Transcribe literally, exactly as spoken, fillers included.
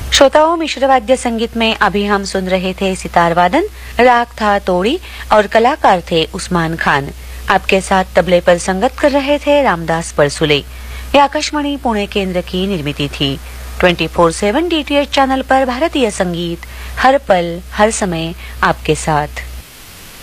श्रोताओं, मिश्र वाद्य संगीत में अभी हम सुन रहे थे सितार वादन, राग था तोड़ी और कलाकार थे उस्मान खान। आपके साथ तबले पर संगत कर रहे थे रामदास परसुले। ये आकाशवाणी पुणे केंद्र की निर्मिति थी। चौबीस सात डीटीएच चैनल पर भारतीय संगीत हर पल हर समय आपके साथ।